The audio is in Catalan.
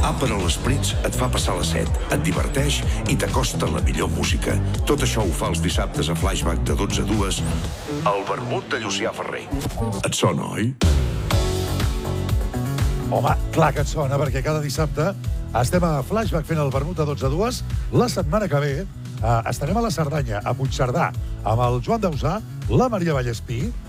Àpera l'esprit, et fa passar la set, et diverteix i t'acosta la millor música. Tot això ho fa els dissabtes a Flashback de 12 a 2, el vermut de Llucià Ferrer. Et sona, oi? Home, clar que et sona, perquè cada dissabte estem a Flashback fent el vermut de 12 a 2. La setmana que ve estarem a la Cerdanya, a Puigcerdà, amb el Joan Dausà, la Maria Vallespí,